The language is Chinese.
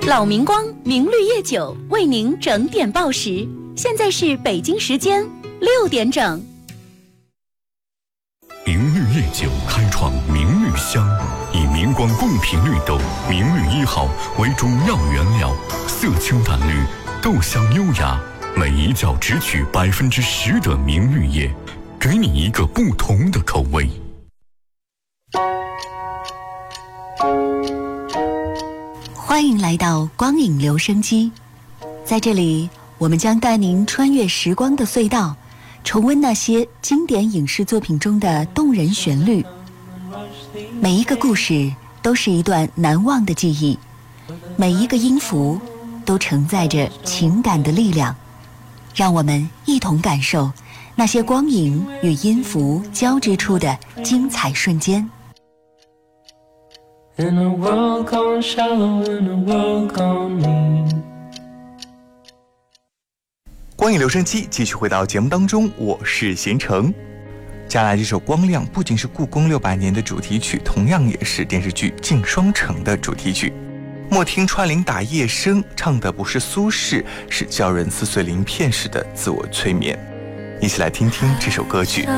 老明光明绿叶酒为您整点报时，现在是北京时间6点整。 明绿叶酒开创明绿香，以明光贡品绿豆明绿1号为主要原料，色清淡绿，豆香优雅，每一窖只取10%的明绿叶，给你一个不同的口味。 欢迎来到光影留声机，在这里我们将带您穿越时光的隧道，重温那些经典影视作品中的动人旋律。每一个故事都是一段难忘的记忆，每一个音符都承载着情感的力量。让我们一同感受那些光影与音符交织出的精彩瞬间。 In a world gone shallow, in a world gone mean。 光影留声机继续回到节目当中，我是贤成。接下来这首《光亮》不仅是故宫600年的主题曲，同样也是电视剧《镜双城》的主题曲。莫听穿林打叶声，唱的不是苏轼，是叫人撕碎鳞片式的自我催眠。一起来听听这首歌曲。